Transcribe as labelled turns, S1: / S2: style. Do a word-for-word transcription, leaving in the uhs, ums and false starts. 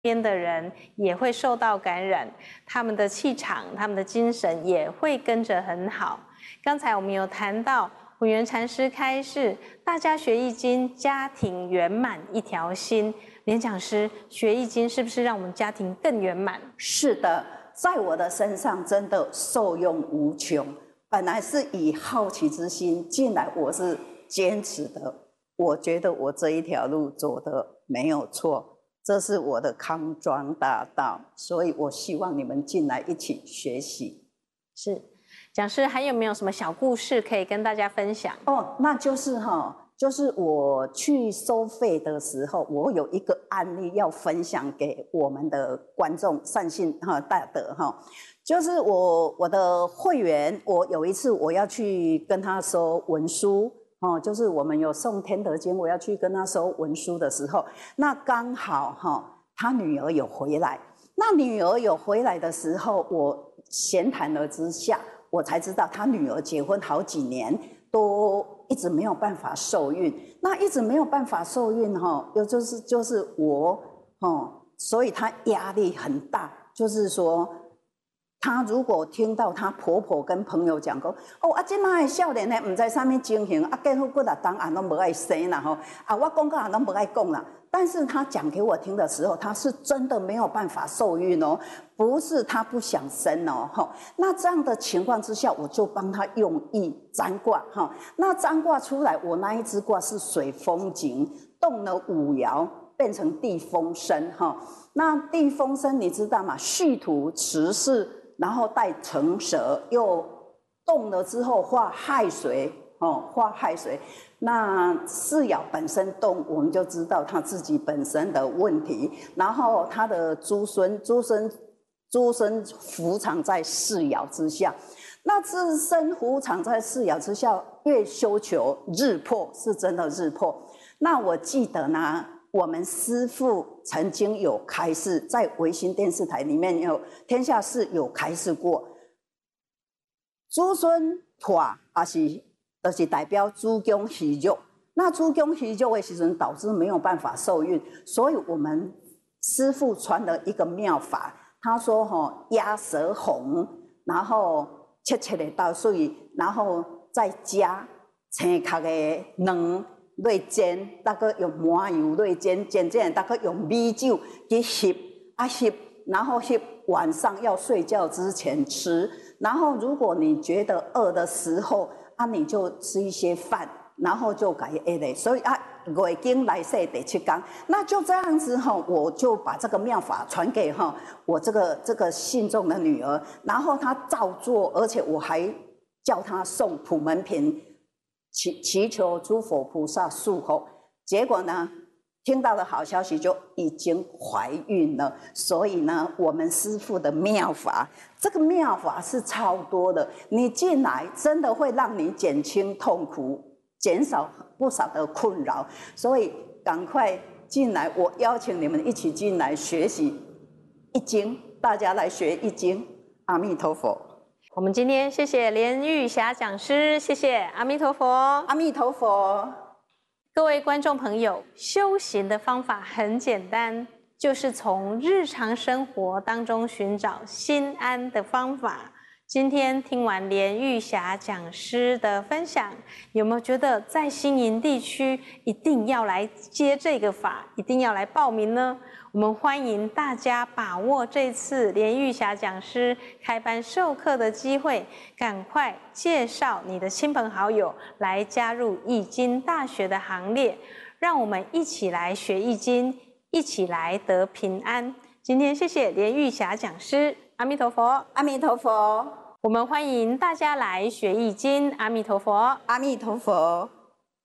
S1: 边的人也会受到感染，他们的气场、他们的精神也会跟着很好。刚才我们有谈到混元禅师开示，大家学易经，家庭圆满一条心。连讲师学易经，是不是让我们家庭更圆满？
S2: 是的，在我的身上真的受用无穷。本来是以好奇之心进来，我是坚持的。我觉得我这一条路走得没有错。这是我的康庄大道，所以我希望你们进来一起学习。
S1: 是，讲师还有没有什么小故事可以跟大家分享？
S2: 哦，那就是哈、哦，就是我去收费的时候，我有一个案例要分享给我们的观众善信哈大德哈，就是我我的会员，我有一次我要去跟他收文书。哦，就是我们有送天德经，我要去跟他收文书的时候，那刚好哈、哦，他女儿有回来。那女儿有回来的时候，我闲谈了之下，我才知道他女儿结婚好几年，都一直没有办法受孕。那一直没有办法受孕哈、哦，又就是就是我哦，所以她压力很大，就是说。她如果听到她婆婆跟朋友讲过，哦啊，这卖少年呢，唔知啥物情形，啊，结婚几六当啊，拢无爱生啦吼，啊，我讲到拢无爱讲啦。但是她讲给我听的时候，她是真的没有办法受孕哦，不是她不想生哦，吼。那这样的情况之下，我就帮她用意占卦哈。那占卦出来，我那一支卦是水风井，动了五爻，变成地风生哈。那地风生你知道吗？戌土持世。然后带成蛇，又动了之后化亥水，哦，化亥水。那四爻本身动，我们就知道他自己本身的问题。然后他的诸孙，诸孙，诸孙伏藏在四爻之下。那自身伏藏在四爻之下，越修求日破，是真的日破。那我记得呢。我们师父曾经有开示，在维新电视台里面有天下事有开示过，子孙破也是，就是代表子宫虚弱。那子宫虚弱的时阵，导致没有办法受孕，所以我们师父传了一个妙法，他说吼、哦，鸭舌红，然后切切的稻穗，然后再加青壳的卵。落煎，大概用麻油落煎，煎煎大概用米酒去翕啊翕，然后翕晚上要睡觉之前吃。然后如果你觉得饿的时候啊，你就吃一些饭，然后就改饿的。所以啊，月经来世第七天，那就这样子哈，我就把这个妙法传给哈我这个这个信众的女儿，然后她照做，而且我还叫她送普门品。祈祈求诸佛菩萨束后，结果呢，听到的好消息就已经怀孕了。所以呢，我们师父的妙法，这个妙法是超多的。你进来真的会让你减轻痛苦，减少不少的困扰。所以赶快进来，我邀请你们一起进来学习易经，大家来学易经。阿弥陀佛。
S1: 我们今天谢谢连玉霞讲师，谢谢阿弥陀佛，
S2: 阿弥陀佛。
S1: 各位观众朋友，修行的方法很简单，就是从日常生活当中寻找心安的方法。今天听完连玉霞讲师的分享，有没有觉得在新营地区一定要来接这个法，一定要来报名呢？我们欢迎大家把握这次连玉霞讲师开班授课的机会，赶快介绍你的亲朋好友来加入易经大学的行列，让我们一起来学易经，一起来得平安。今天谢谢连玉霞讲师，阿弥陀佛，
S2: 阿弥陀佛。
S1: 我们欢迎大家来学易经，阿弥陀佛，
S2: 阿弥陀佛。